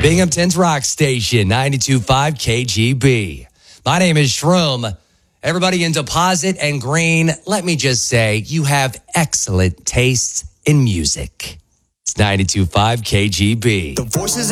Binghamton's rock station, 92.5 KGB. My name is Shroom. Everybody in Deposit and Green, let me just say, you have excellent taste in music. It's 92.5 KGB. The voices